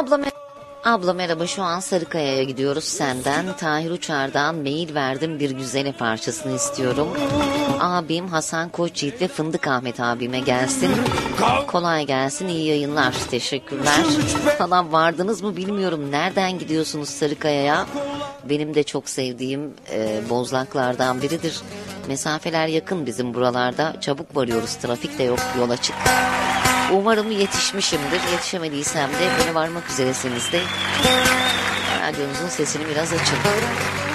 Abla merhaba, şu an Sarıkaya'ya gidiyoruz senden. Tahir Uçar'dan mail verdim, bir güzeli parçasını istiyorum. Abim Hasan Koçyiğit ve Fındık Ahmet abime gelsin. Kolay gelsin, iyi yayınlar, teşekkürler. Falan vardınız mı bilmiyorum, nereden gidiyorsunuz Sarıkaya'ya? Benim de çok sevdiğim bozlaklardan biridir. Mesafeler yakın bizim buralarda, çabuk varıyoruz, trafik de yok, yol açık. Umarım yetişmişimdir. Yetişemediysem de beni varmak üzeresiniz de radyonuzun sesini biraz açın.